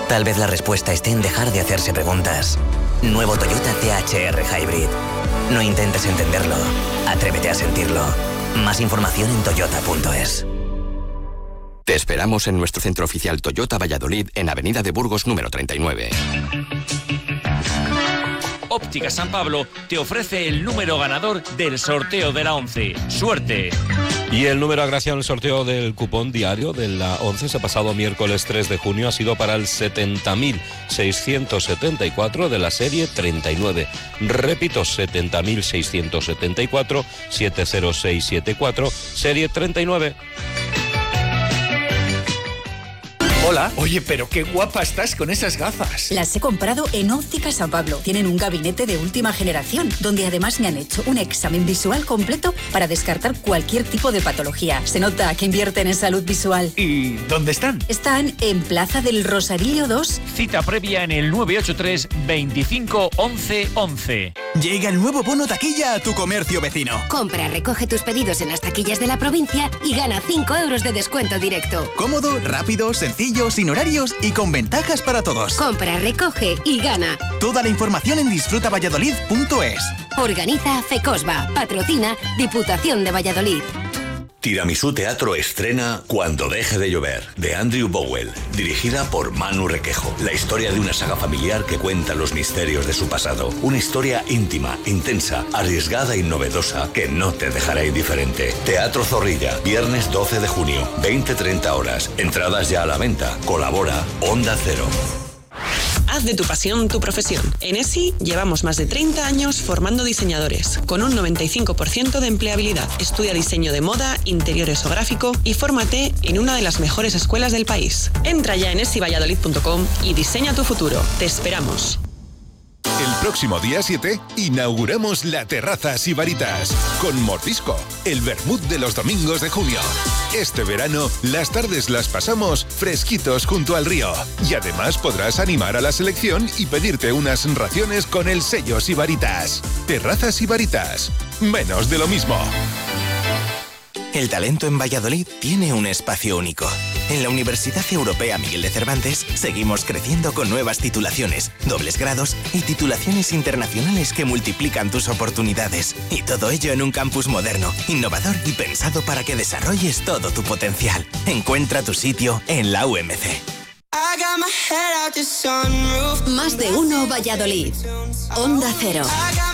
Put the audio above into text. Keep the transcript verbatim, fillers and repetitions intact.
Tal vez la respuesta esté en dejar de hacerse preguntas. Nuevo Toyota T H R Hybrid. No intentes entenderlo. Atrévete a sentirlo. Más información en toyota punto es. Te esperamos en nuestro centro oficial Toyota Valladolid, en Avenida de Burgos número treinta y nueve. Óptica San Pablo te ofrece el número ganador del sorteo de la once. ¡Suerte! Y el número agraciado en el sorteo del cupón diario de la once, ese pasado miércoles tres de junio, ha sido para el setenta mil seiscientos setenta y cuatro de la serie treinta y nueve. Repito, setenta mil seiscientos setenta y cuatro, siete cero seis siete cuatro, serie treinta y nueve. Hola. Oye, pero qué guapa estás con esas gafas. Las he comprado en Óptica San Pablo. Tienen un gabinete de última generación, donde además me han hecho un examen visual completo para descartar cualquier tipo de patología. Se nota que invierten en salud visual. ¿Y dónde están? Están en Plaza del Rosarillo dos. Cita previa en el nueve ocho tres, veinticinco, once, once. Llega el nuevo bono taquilla a tu comercio vecino. Compra, recoge tus pedidos en las taquillas de la provincia y gana cinco euros de descuento directo. Cómodo, rápido, sencillo, sin horarios y con ventajas para todos. Compra, recoge y gana. Toda la información en disfruta valladolid punto es. Organiza FECOSBA. Patrocina Diputación de Valladolid. Tiramisú Teatro estrena Cuando deje de llover, de Andrew Bowell, dirigida por Manu Requejo. La historia de una saga familiar que cuenta los misterios de su pasado. Una historia íntima, intensa, arriesgada y novedosa que no te dejará indiferente. Teatro Zorrilla, viernes doce de junio, veinte treinta horas. Entradas ya a la venta. Colabora Onda Cero. Haz de tu pasión tu profesión. En E S I llevamos más de treinta años formando diseñadores, con un noventa y cinco por ciento de empleabilidad. Estudia diseño de moda, interiores o gráfico y fórmate en una de las mejores escuelas del país. Entra ya en esi valladolid punto com y diseña tu futuro. Te esperamos. El próximo día siete inauguramos la Terraza Sibaritas con Mordisco, el vermut de los domingos de junio. Este verano las tardes las pasamos fresquitos junto al río y además podrás animar a la selección y pedirte unas raciones con el sello Sibaritas. Terraza Sibaritas, menos de lo mismo. El talento en Valladolid tiene un espacio único. En la Universidad Europea Miguel de Cervantes seguimos creciendo con nuevas titulaciones, dobles grados y titulaciones internacionales que multiplican tus oportunidades. Y todo ello en un campus moderno, innovador y pensado para que desarrolles todo tu potencial. Encuentra tu sitio en la U M C. Más de uno Valladolid. Onda Cero.